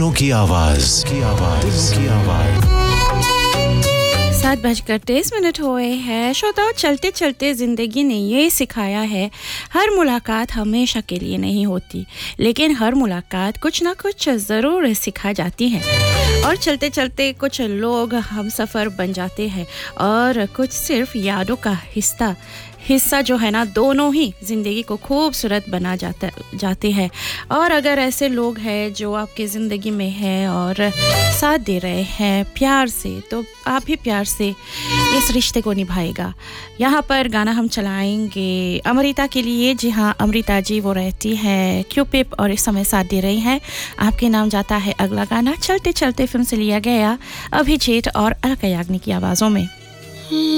दिलों की आवाज दिलों की आवाज 7:23 हुए हैं। श्रोताओं, चलते चलते ज़िंदगी ने ये सिखाया है, हर मुलाकात हमेशा के लिए नहीं होती, लेकिन हर मुलाकात कुछ ना कुछ ज़रूर सिखा जाती है। और चलते चलते कुछ लोग हम सफ़र बन जाते हैं और कुछ सिर्फ यादों का हिस्सा जो है ना, दोनों ही ज़िंदगी को खूबसूरत बना जाते हैं। और अगर ऐसे लोग हैं जो आपके ज़िंदगी में हैं और साथ दे रहे हैं प्यार से, तो आप भी प्यार से इस रिश्ते को निभाएगा। यहाँ पर गाना हम चलाएंगे अमृता के लिए। जी हाँ, अमृता जी वो रहती है क्यूपिप और इस समय साथ दे रही हैं। आपके नाम जाता है अगला गाना, चलते चलते फिल्म से लिया गया, अभिजीत और अलका याग्निक की आवाज़ों में।